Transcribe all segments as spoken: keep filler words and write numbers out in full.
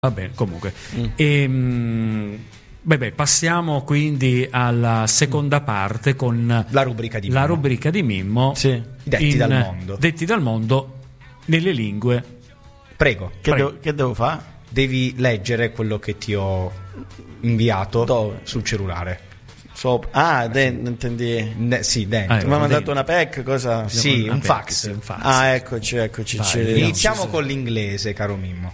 Va bene, comunque. Mm. E, mh, beh, beh, passiamo quindi alla seconda parte con la rubrica di Mimmo. La rubrica di Mimmo. Sì. Detti in, dal mondo. Detti dal mondo nelle lingue. Prego. Che, Prego. Devo, che devo fare? Devi leggere quello che ti ho inviato Dove? sul cellulare. So, ah, dentro, intendi. Ne, sì, dentro. Ah, Mi ha mandato dentro. una P E C, cosa? Sì, Una un P E C, fax. sì, un fax. Ah, eccoci, eccoci. Vai, ci vediamo. Iniziamo con l'inglese, caro Mimmo.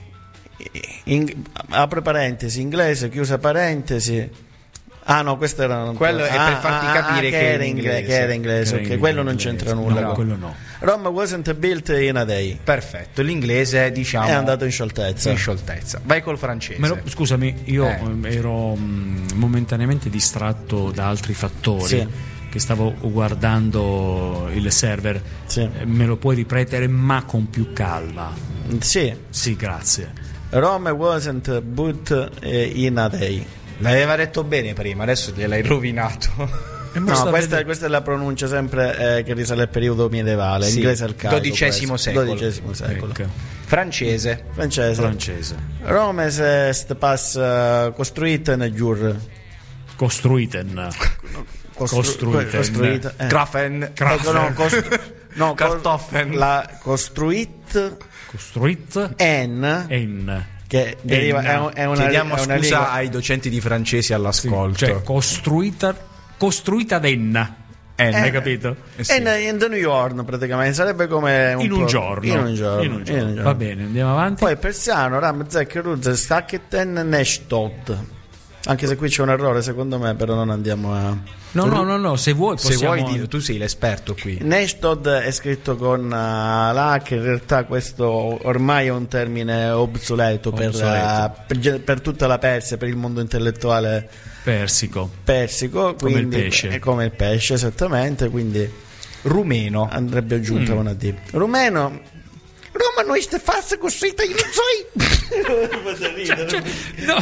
In, apre parentesi, inglese, chiusa parentesi. Ah no, questo era Quello è ah, per farti ah, capire ah, che che, era era inglese. inglese, che era inglese, Che era ok, quello non inglese. c'entra nulla. No, con- quello no. Rome wasn't built in a day. Perfetto, l'inglese diciamo È andato in scioltezza. in scioltezza. Vai col francese. Me lo- scusami, io Eh. ehm, ero mh, momentaneamente distratto da altri fattori. Sì. Che stavo guardando il server. Sì. Eh, Me lo puoi ripetere, ma con più calma? Sì, Sì, grazie. Rome wasn't built eh, in a day. L'aveva detto bene prima, adesso gliel'hai rovinato. E mo No, sta questa, vedendo- questa è la pronuncia sempre eh, che risale al periodo medievale. Sì, Inglese arcaico. dodicesimo questo. secolo. dodicesimo secolo. Ecco. Francese. Francese. Francese. Rome est pas uh, costruita in giur. Costruiten. Costru- Costruiten. costruita, eh. Grafen. Ecco, no, costru- no, cos- Kartoffeln. la costruit Costruit en en. che deriva è, un- è una, Chiediamo è una scusa lingua- ai docenti di francese all'ascolto. Cioè, costruita costruita denna. En. Hai capito? Eh sì. in, in the New York praticamente sarebbe come un In un po'- giorno. in un giorno, In un giorno. in un giorno. Va bene, andiamo avanti. Poi persiano ram zec ruz stacketen nestot, anche se qui c'è un errore secondo me, però non andiamo a No, no, no, no, se vuoi Se possiamo... vuoi dire, tu sei l'esperto qui. Neshtod è scritto con uh, la che in realtà questo ormai è un termine obsoleto, per, Obsoleto. uh, per, ge- per tutta la Persia, per il mondo intellettuale Persico. persico, Come il quindi pesce. è come il pesce esattamente, quindi Rumeno. andrebbe aggiunta Mm. una D. Rumeno Roma non è fassa costruita in zoi. Fate ridere. Cioè, no.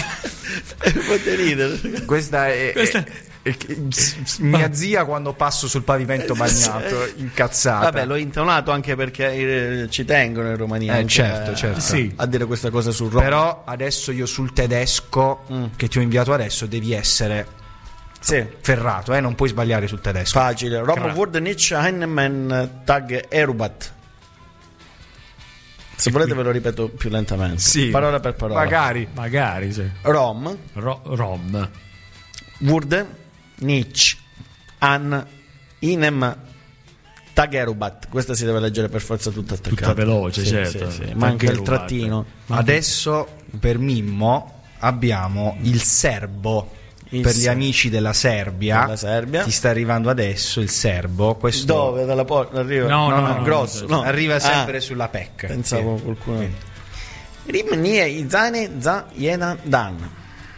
Fate ridere. Questa è, Questa- è- è- è- mia zia quando passo sul pavimento bagnato, incazzata. Vabbè, l'ho intonato anche perché eh, ci tengono in Romania Eh, anche certo, a- certo. Sì. a dire questa cosa su Roma. Però adesso io sul tedesco Mm. che ti ho inviato adesso devi essere Sì. ferrato, eh? Non puoi sbagliare sul tedesco. Facile. Roma Cra- wurde nicht einen Tag erubat. Se volete ve lo ripeto più lentamente. Sì. Parola per parola. Magari. Magari, sì. Rom Ro- Rom. wurde nicht an einem Tag erubat. Questa si deve leggere per forza tutta attaccata. Tutta veloce, Sì, certo. sì, sì. Tag Manca il erubat. trattino. Adesso per Mimmo abbiamo il serbo. Il per gli serbo. amici della Serbia, Della Serbia. ti sta arrivando adesso il serbo. Questo Dove? Dalla porta? Arriva? No, no, no, grosso. no, no. arriva sempre Ah, sulla P E C. pensavo Sì. qualcuno. Quindi. Rimanie izane za jena dan.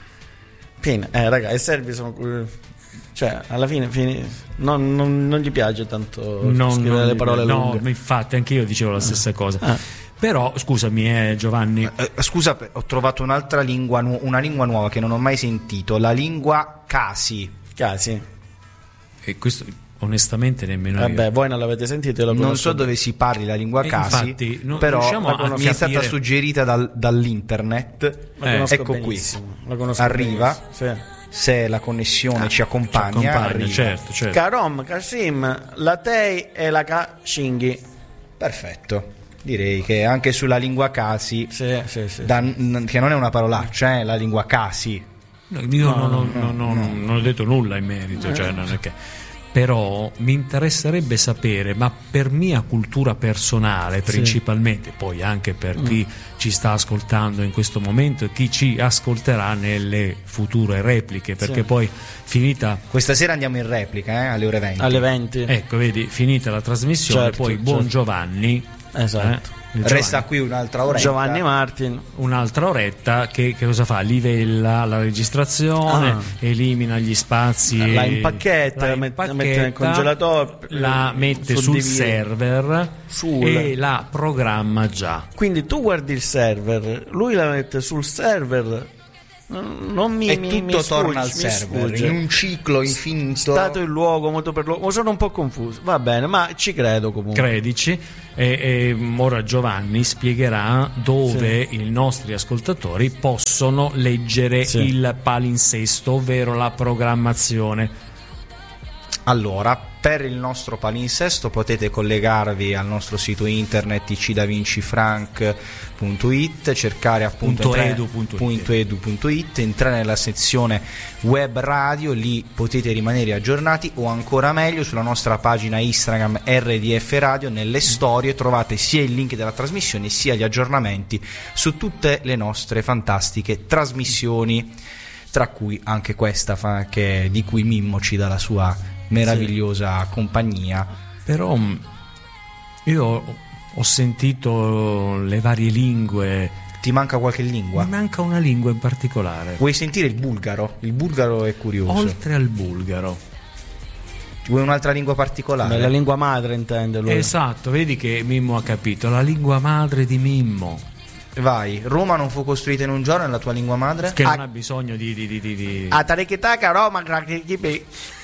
Fine. Eh, raga, i serbi sono. Cioè, alla fine, fine non, non, non gli piace tanto Non- scrivere non le mi- parole no, lunghe. infatti anche io dicevo la stessa cosa. Ah. Però, scusami, eh, Giovanni. Eh, scusa, ho trovato un'altra lingua, nu- una lingua nuova che non ho mai sentito, la lingua Kasi. Casi. E questo onestamente nemmeno Vabbè, io. voi non l'avete sentito, io la Non conosco. so dove si parli la lingua Eh, Kasi, infatti, non però riusciamo a mi è stata capire. suggerita dal- dall'internet. La Eh, conosco ecco qui. benissimo, la conosco Arriva. benissimo, sì. Se la connessione ci accompagna, Ci accompagna, arriva. certo, certo. Karom, Kasim, la Tei e la Kashinghi. Perfetto. Direi che anche sulla lingua Kasi, Sì, sì, sì. da- n- che non è una parolaccia, è la lingua Kasi. No, io non, ho- no, no, no, non ho detto nulla in merito, cioè non è che... Però mi interesserebbe sapere, ma per mia cultura personale principalmente, poi anche per chi ci sta ascoltando in questo momento e chi ci ascolterà nelle future repliche, perché Sì. poi finita, Questa sera andiamo in replica, eh, alle ore venti. Alle venti. ecco, vedi, finita la trasmissione, Certo, poi buon certo. Giovanni, Esatto. eh, Resta qui un'altra oretta. Giovanni Martin. un'altra oretta che, che cosa fa? Livella la registrazione, Ah. elimina gli spazi, La impacchetta, la met- la mette nel congelatore, la mette sul suddivide- server Sul- e la programma già. Quindi tu guardi il server, lui la mette sul server Non mi, e mi, tutto mi torna sfugge, al mi server sfugge. in un ciclo infinito. Stato il luogo, moto per luogo. Sono un po' confuso. Va bene, ma ci credo comunque. Credici. E, e ora Giovanni spiegherà dove sì. i nostri ascoltatori possono leggere sì. il palinsesto, ovvero la programmazione. Allora, per il nostro palinsesto potete collegarvi al nostro sito internet i c da vinci frank punto it, cercare appunto edu punto it, entrare nella sezione web radio, lì potete rimanere aggiornati, o ancora meglio sulla nostra pagina Instagram R D F Radio, nelle storie trovate sia il link della trasmissione sia gli aggiornamenti su tutte le nostre fantastiche trasmissioni, tra cui anche questa fa- che, di cui Mimmo ci dà la sua meravigliosa sì. compagnia. Però io ho sentito le varie lingue. Ti manca qualche lingua? Mi manca una lingua in particolare. Vuoi sentire il bulgaro? Il bulgaro è curioso. Oltre al bulgaro, vuoi un'altra lingua particolare? Beh, la lingua madre intende lui. Esatto, vedi che Mimmo ha capito, la lingua madre di Mimmo. Vai, Roma non fu costruita in un giorno, è la tua lingua madre? Che ah. non ha bisogno di di di di, di... A Tarekitaka Roma Grakikipi.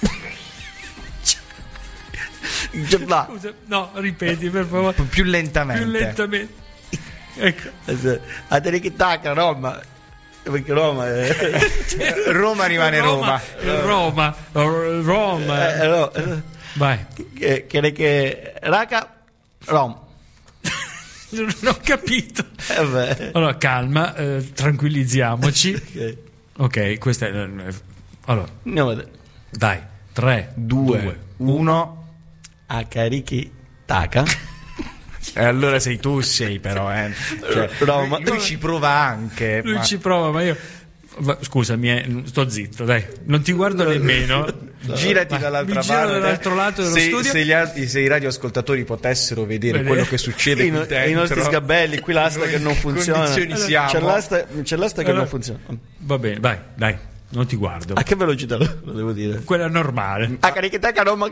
Scusa, no, ripeti per favore. Più lentamente. Più lentamente. Ecco. A Tarekitaka Roma. Perché Roma è... Roma rimane Roma. Roma. Roma. Roma. Eh, no, eh. Vai. Che, che, che Raka Rom. Non ho capito. Eh allora, calma, eh, tranquillizziamoci. Ok, ok, questa è. Allora, andiamo a dai, tre, due, uno. A Kariki Taka. E allora sei tu, sei però, eh. Cioè, no, ma... lui ci prova anche. Lui ma... ci prova, ma io. Scusami, eh, sto zitto, dai, non ti guardo nemmeno. Girati dall'altra mi giro parte. dall'altro lato dello se, studio. Se, gli altri, se i radioascoltatori potessero vedere Vede. quello che succede I, qui no, dentro, i nostri sgabelli, qui l'asta che non funziona. Siamo? C'è l'asta, c'è l'asta che allora, non funziona. Va bene, vai, dai, non ti guardo. A che velocità lo devo dire? Quella normale. A Karikitaka Roma.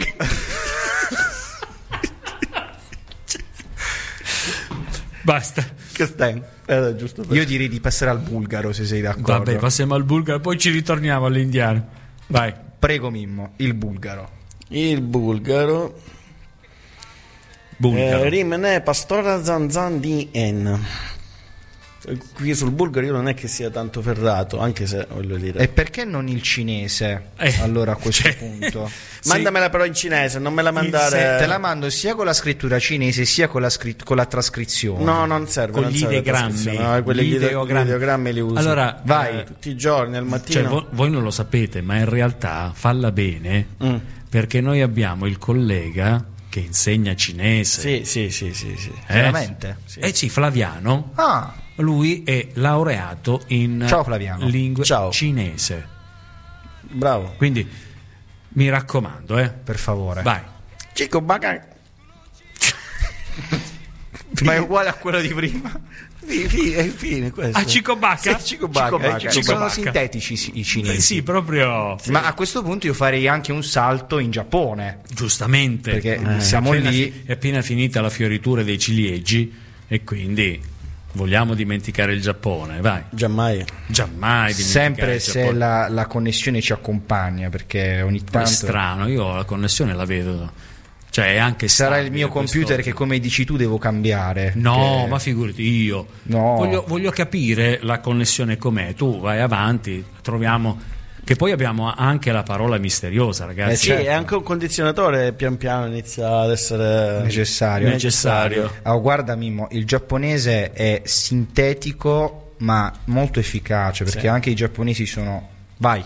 Basta. Che stai? Era giusto per... Io direi di passare al bulgaro, se sei d'accordo. Vabbè, passiamo al bulgaro, poi ci ritorniamo all'indiano. Vai. Prego Mimmo, il bulgaro. Il bulgaro. Bulgaro. Eh, rimane pastora zanzan di en. Qui sul bulgaro io non è che sia tanto ferrato, anche se voglio dire. E perché non il cinese? Eh, allora a questo cioè, punto mandamela però in cinese, non me la mandare. Se te la mando sia con la scrittura cinese sia con la, scrit- con la trascrizione. No, non serve. Con non gli serve ideogrammi. no, quelli gli ideogrammi. ideogrammi li uso. Allora, vai. Eh, tutti i giorni al mattino. Cioè, voi, voi non lo sapete, ma in realtà falla bene Mm. perché noi abbiamo il collega che insegna cinese. Sì, sì, sì, sì, sì. Eh? Veramente? Sì. Eh sì, Flaviano. Ah, Lui è laureato in Ciao, Flaviano. lingua Ciao. cinese. Bravo. Quindi mi raccomando, eh. per favore. Vai. Chico Baca. Ma è uguale a quello di prima. Fine, è fine questo. Ah, Cico Bacca? Sì, Cico Bacca, Cico eh, Bacca. Cico Ci sono Bacca. sintetici i cinesi. Eh sì, proprio. Ma a questo punto io farei anche un salto in Giappone. Giustamente. Perché Eh, siamo è appena lì. fi- è appena finita la fioritura dei ciliegi e quindi vogliamo dimenticare il Giappone, vai. Giammai. Giammai dimenticare Sempre il se Giappone. la, la connessione ci accompagna, perché ogni È tanto strano, io la connessione la vedo. Cioè è anche sarà il stabile mio computer questo- che, come dici tu, devo cambiare. No, che- ma figurati io. No. Voglio, voglio capire la connessione com'è. Tu vai avanti, troviamo. Che poi abbiamo anche la parola misteriosa, ragazzi. Eh, Sì, certo. e anche un condizionatore pian piano inizia ad essere necessario. necessario. Ah, guarda Mimmo, il giapponese è sintetico ma molto efficace, perché Sì. anche i giapponesi sono... Vai.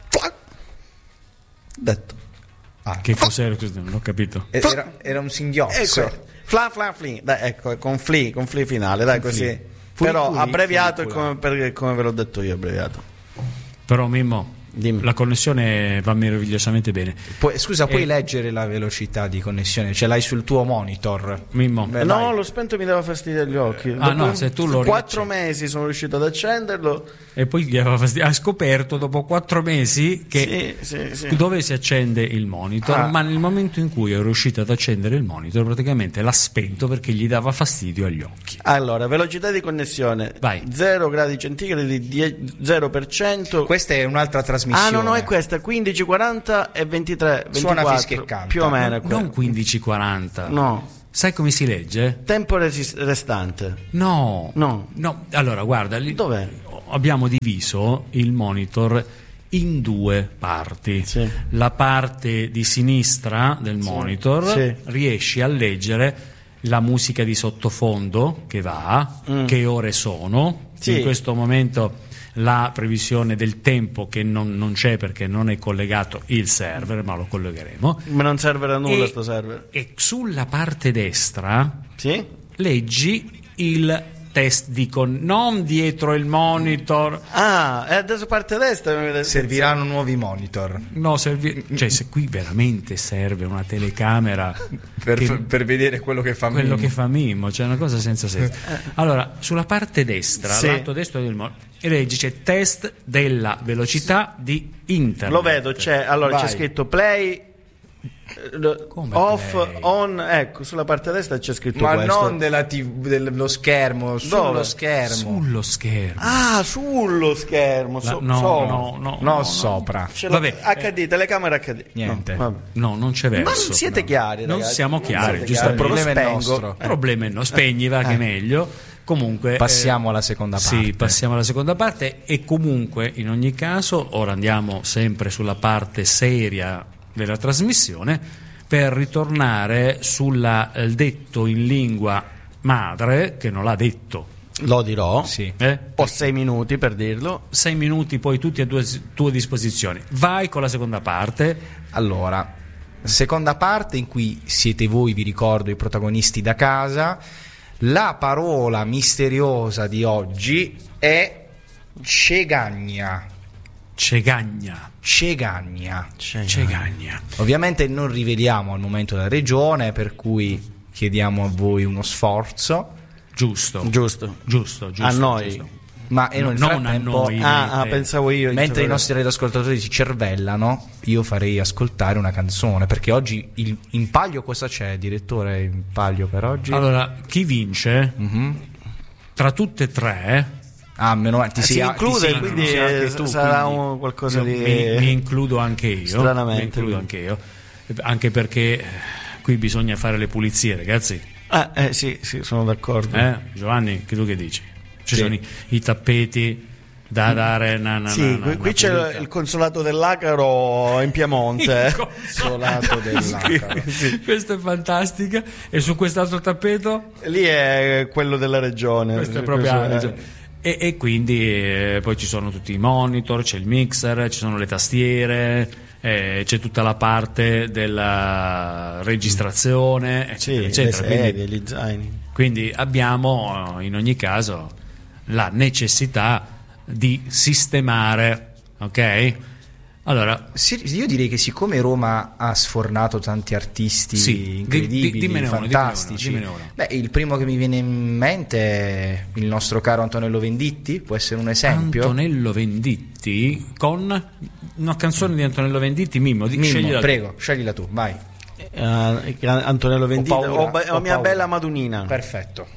Detto. Ah, Che cos'era questo? Non ho capito. era, era un singhiozzo. Ecco. Fla fla fli. Dai, ecco, con fli, con fli finale, dai così. Fli. Però Fuli, abbreviato fuli, come, perché, come ve l'ho detto io, abbreviato. Però Mimmo, Dimmi. La connessione va meravigliosamente bene. Pu- scusa, puoi Eh. leggere la velocità di connessione? Ce l'hai sul tuo monitor? Mimmo. Beh, No, vai. l'ho spento, mi dava fastidio agli occhi. Ah, Dopo no, se tu lo quattro riaccendi. mesi sono riuscito ad accenderlo. E poi gli aveva fastidio. Ha scoperto dopo quattro mesi che Sì, sì, sì. dove si accende il monitor, Ah. ma nel momento in cui è riuscito ad accendere il monitor praticamente l'ha spento perché gli dava fastidio agli occhi. Allora, velocità di connessione Vai. zero gradi centigradi, die- zero per cento. Questa è un'altra trasmissione. Ah, no, no, è questa, quindici, quaranta e ventitré, Suona ventiquattro, fischia e canta. più o meno è Non quello. quindici quaranta. No, Sai come si legge? tempo resis- restante. No. No. No. Allora, guarda, lì Dov'è? abbiamo diviso il monitor in due parti. Sì. La parte di sinistra del monitor Sì. riesci a leggere la musica di sottofondo che va, Mm. che ore sono. Sì. In questo momento la previsione del tempo che non, non c'è perché non è collegato il server, ma lo collegheremo. Ma non serve a nulla E- sto server. E sulla parte destra Sì? leggi il test di con non dietro il monitor. Ah, e adesso parte destra. mi vede- Serviranno nuovi monitor No, servi- cioè se qui veramente serve una telecamera per, che- per vedere quello che fa quello Mimmo. che fa Mimmo, cioè una cosa senza senso. Allora, sulla parte destra, Sì. lato destro del monitor, leggi c'è test della velocità di internet. Lo vedo, c'è, allora Vai. c'è scritto play, eh, Come off, play? on, ecco, sulla parte destra c'è scritto Ma questo. non della tivù, dello schermo, sullo Dove? schermo. sullo schermo. Ah, sullo schermo, La- so- no, sopra. no, no, no, no, sopra. Ce l'ho- Vabbè, acca di, telecamera acca di. Niente. No, vabbè. no, non c'è verso. Ma non siete chiari, Non ragazzi. siamo Non chiari, siete giusto? chiari. Il problema Lo è spengo. nostro. Il problema è no, spegni, va che è meglio. Comunque Passiamo eh, alla seconda Sì, parte. passiamo alla seconda parte e comunque in ogni caso ora andiamo sempre sulla parte seria della trasmissione per ritornare sul detto in lingua madre che non l'ha detto. Lo dirò. Sì. Eh? Ho sei minuti per dirlo. Sei minuti poi tutti a tue, tue disposizioni. Vai con la seconda parte. Allora, seconda parte in cui siete voi, vi ricordo, i protagonisti da casa. La parola misteriosa di oggi è cegagna. Cegagna. Cegagna. Cegagna. Ovviamente non riveliamo al momento la regione, per cui chiediamo a voi uno sforzo. Giusto. Giusto. Giusto, giusto. A noi. giusto. Ma e No, nel non a frattempo, noi. Ah, ah, Eh, pensavo io. mentre i cioè, nostri radioascoltatori si cervellano, io farei ascoltare una canzone, perché oggi il, in palio cosa c'è, direttore, in palio per oggi? Allora, chi vince Mhm. tra tutte e tre Ah, meno male, ti si sei- ti include, sei quindi incluso anche eh, tu, sarà quindi. un qualcosa io di. mi, mi includo anche io. Stranamente. Mi includo anche io. Anche perché eh, qui bisogna fare le pulizie, ragazzi. Ah, eh, sì, sì, sono d'accordo. Eh? Giovanni, che tu che dici? Ci Sì. sono i, i tappeti da dare na, na, Sì, na, qui, na, qui na c'è pulita. il consolato dell'Acaro in Piemonte. eh. Solato dell'Acaro. Questa è fantastica. E su quest'altro tappeto? Lì è quello della regione. Questa è proprio Questo è- la regione. E, e quindi eh, poi ci sono tutti i monitor, c'è il mixer, ci sono le tastiere, eh, c'è tutta la parte della registrazione, Sì, eccetera, le eccetera. Quindi, sedie, gli zaini. quindi abbiamo eh, in ogni caso la necessità di sistemare, ok? Allora, Sì, io direi che siccome Roma ha sfornato tanti artisti Sì, incredibili, di- di- dimmene uno, fantastici, dimmene uno, dimmene uno. beh, il primo che mi viene in mente è il nostro caro Antonello Venditti, può essere un esempio. Antonello Venditti con una canzone di Antonello Venditti, Mimmo, di, Mimmo, sceglila tu. prego, sceglila tu, vai. Eh, Antonello Venditti. paura, Oh, ba- ho oh, mia paura. bella Madunina. Perfetto.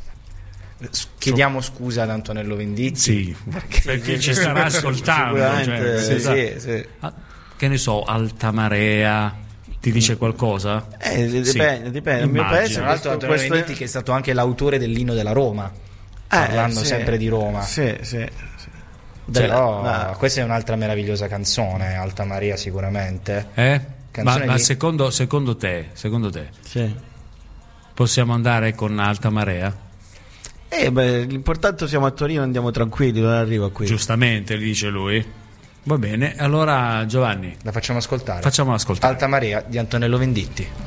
S- Chiediamo scusa ad Antonello Venditti. Sì, perché ci starà ascoltando. Sicuramente, cioè, sì, esatto. sì. Ah, che ne so, Alta Marea, ti dice qualcosa? Eh, dipende, Sì, dipende. Il mio immagino. paese Tra l'altro questo, Antonello questo- Venditti che è stato anche l'autore dell'inno della Roma, parlando sì, sempre di Roma. Sì, sì. sì. Però Della- no. questa è un'altra meravigliosa canzone, Alta Maria sicuramente. Eh? Ma, Canzone ma di- secondo, secondo te, secondo te, Sì. possiamo andare con Alta Marea? Eh, beh, l'importante siamo a Torino, andiamo tranquilli, non arriva qui. Giustamente, dice lui. Va bene, allora Giovanni, La facciamo ascoltare. facciamola ascoltare. Alta Maria di Antonello Venditti.